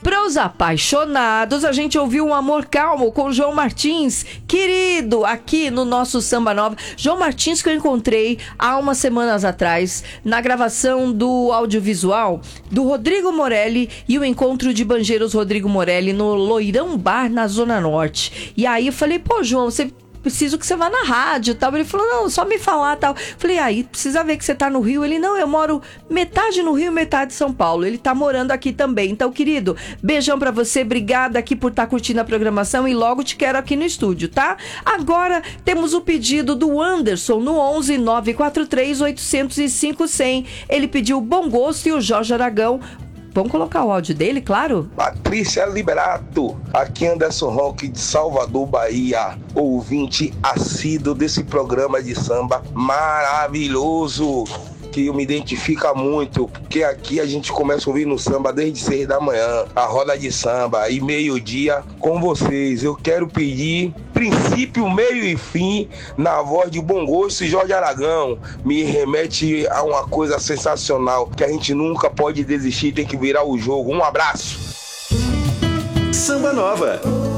Pros apaixonados, a gente ouviu Um Amor Calmo com João Martins, querido, aqui no nosso Samba Nova. João Martins, que eu encontrei há umas semanas atrás na gravação do audiovisual do Rodrigo Morelli e o encontro de Banjeiros Rodrigo Morelli no Loirão Bar, na Zona Norte. E aí eu falei, pô, João, você... preciso que você vá na rádio e tal. Ele falou, não, só me falar e tal. Falei, aí, precisa ver que você tá no Rio. Ele, não, eu moro metade no Rio, metade em São Paulo. Ele tá morando aqui também. Então, querido, beijão pra você. Obrigada aqui por estar curtindo a programação e logo te quero aqui no estúdio, tá? Agora, temos o pedido do Anderson no 11 943 805 100. Ele pediu Bom Gosto e o Jorge Aragão. Vamos colocar o áudio dele, claro? Patrícia Liberato, aqui Anderson Roque de Salvador, Bahia, ouvinte assíduo desse programa de samba maravilhoso, que me identifica muito, porque aqui a gente começa a ouvir no samba desde 6 da manhã, a roda de samba, e meio-dia com vocês. Eu quero pedir princípio, meio e fim na voz de Bom Gosto e Jorge Aragão. Me remete a uma coisa sensacional, que a gente nunca pode desistir, tem que virar o jogo. Um abraço. Samba Nova.